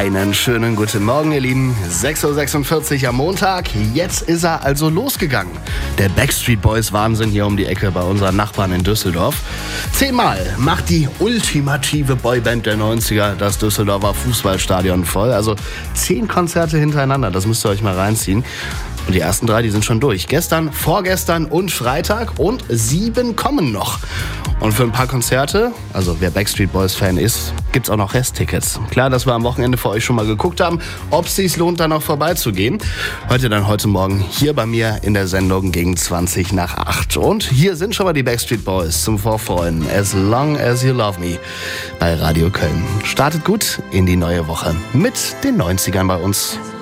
Einen schönen guten Morgen, ihr Lieben. 6.46 Uhr am Montag. Jetzt ist er also losgegangen. Der Backstreet Boys Wahnsinn hier um die Ecke bei unseren Nachbarn in Düsseldorf. 10-mal macht die ultimative Boyband der 90er das Düsseldorfer Fußballstadion voll. Also 10 Konzerte hintereinander, das müsst ihr euch mal reinziehen. Und die ersten 3, die sind schon durch. Gestern, vorgestern und Freitag und 7 kommen noch. Und für ein paar Konzerte, also wer Backstreet Boys Fan ist, gibt's auch noch Resttickets. Klar, dass wir am Wochenende für euch schon mal geguckt haben, ob es sich lohnt, da noch vorbeizugehen. Heute Morgen hier bei mir in der Sendung gegen 20 nach 8. Und hier sind schon mal die Backstreet Boys zum Vorfreuen. As Long As You Love Me bei Radio Köln. Startet gut in die neue Woche mit den 90ern bei uns.